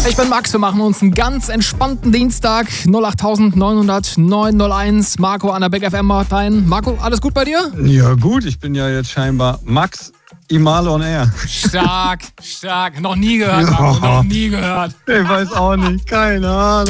Ich bin Max, wir machen uns einen ganz entspannten Dienstag. 08900 901. Marco an der Big FM Hotline. Marco, alles gut bei dir? Ja gut, ich bin ja jetzt scheinbar Max Imal on Air. Stark, stark. Noch nie gehört, Marco, noch nie gehört. Ich weiß auch nicht, keine Ahnung.